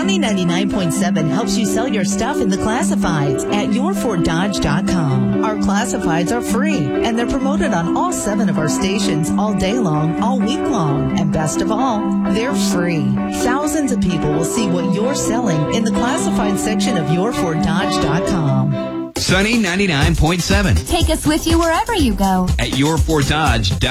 Sunny 99.7 helps you sell your stuff in the classifieds at yourforddodge.com. Our classifieds are free, and they're promoted on all 7 of our stations all day long, all week long. And best of all, they're free. Thousands of people will see what you're selling in the classified section of yourforddodge.com. Sunny 99.7. Take us with you wherever you go. At yourforddodge.com.